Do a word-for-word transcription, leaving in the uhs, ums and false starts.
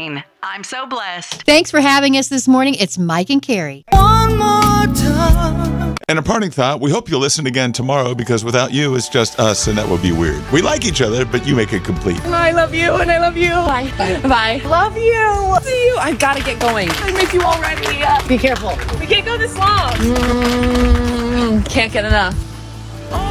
Maine. I'm so blessed. Thanks for having us this morning. It's Mike and Carrie. One more time. And a parting thought, we hope you'll listen again tomorrow because without you, it's just us, and that would be weird. We like each other, but you make it complete. I love you, and I love you. Bye. Bye. Bye. Love you. See you. I've got to get going. I miss you already. Be careful. We can't go this long. Mm, can't get enough.